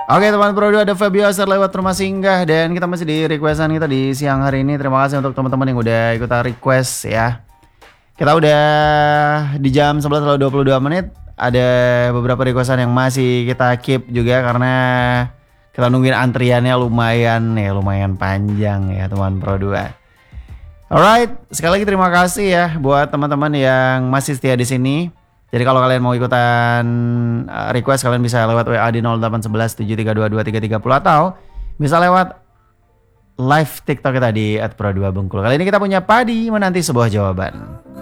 Oke teman Pro 2 ada Fabio Asar lewat rumah singgah dan kita masih di requestan kita di siang hari ini. Terima kasih untuk teman-teman yang udah ikutan request ya. Kita udah di jam 11:22 ada beberapa requestan yang masih kita keep juga karena kita nungguin antriannya lumayan panjang ya teman Pro 2. Alright, sekali lagi terima kasih ya buat teman-teman yang masih setia di sini. Jadi kalau kalian mau ikutan request kalian bisa lewat WA di 0811 7322 330 atau bisa lewat live TikTok kita di @pro2bengkulu. Kali ini kita punya Padi menanti sebuah jawaban.